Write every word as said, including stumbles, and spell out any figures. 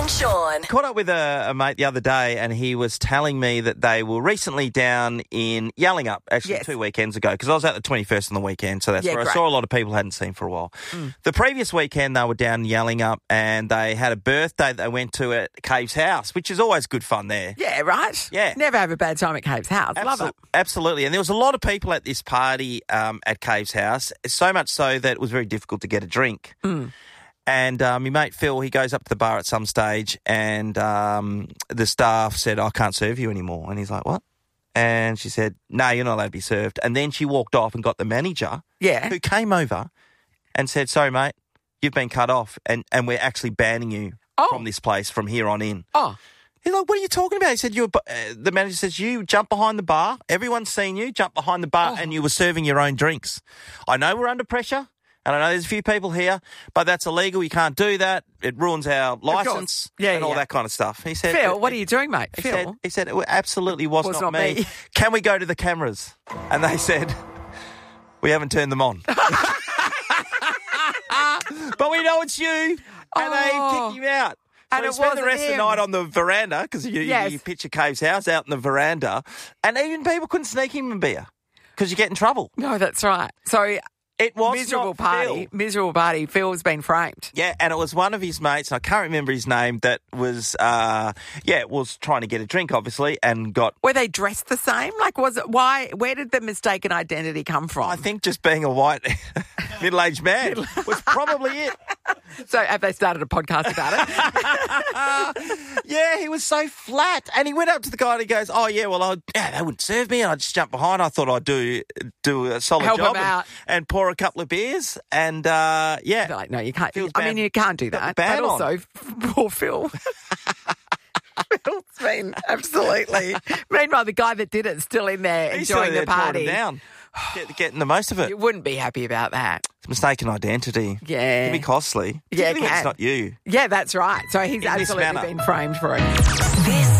and Sean. Caught up with a, a mate the other day and he was telling me that they were recently down in Yallingup, actually Yes. two weekends ago, because I was at the twenty-first on the weekend, so that's Yeah, where great. I saw a lot of people I hadn't seen for a while. Mm. The previous weekend they were down in Yallingup and they had a birthday that they went to at Cave's house, which is always good fun there. Yeah, right? Yeah. Never have a bad time at Cave's house. Love Absol- it. Absolutely. And there was a lot of people at this party um, at Cave's house, so much so that it was very difficult to get a drink. Mm. And um, my mate Phil, he goes up to the bar at some stage and um, the staff said, I can't serve you anymore. And he's like, what? And she said, no, you're not allowed to be served. And then she walked off and got the manager Yeah. who came over and said, sorry, mate, you've been cut off and, and we're actually banning you Oh. from this place from here on in. Oh, He's like, what are you talking about? He said, you were, bu- uh, the manager says, you jump behind the bar. Everyone's seen you jump behind the bar Oh. and you were serving your own drinks. I know we're under pressure and I know there's a few people here, but that's illegal. You can't do that. It ruins our licence Yeah, and all yeah. that kind of stuff. He said, Phil, what are you doing, mate? He Phil? said, he said, it absolutely was, Was not, not me. me. Can we go to the cameras? And they said, we haven't turned them on. But we know it's you. And Oh. they kick you out. So And we it spent the wasn't rest of him. the night on the veranda because you, Yes. you picture Cave's house out in the veranda, and even people couldn't sneak him a beer because you get in trouble. No, that's right. So, It was miserable not party. Phil. Miserable party. Phil's been framed. Yeah, and it was one of his mates, and I can't remember his name, that was, uh, yeah, was trying to get a drink, obviously, and got, Were they dressed the same? Like, was it, why, where did the mistaken identity come from? I think, just being a white middle-aged man was probably it. So, have they started a podcast about it? Yeah, he was so flat. And he went up to the guy and he goes, oh, yeah, well, I, yeah, they wouldn't serve me. And I just jumped behind. I thought I'd do do a solid Help job him and, out. and pour a couple of beers. And, uh, yeah. They're like, no, you can't. Phil's I mean, ban- you can't do got the that. ban But on. also, poor Phil. Phil's been absolutely. Meanwhile, the guy that did it is still in there He's still enjoying there the party. pouring down, get, getting the most of it. You wouldn't be happy about that. It's mistaken identity. Yeah. It can be costly. Yeah, it Particularly when can. it's not you. Yeah, that's right. So he's In this absolutely manner. been framed for it. This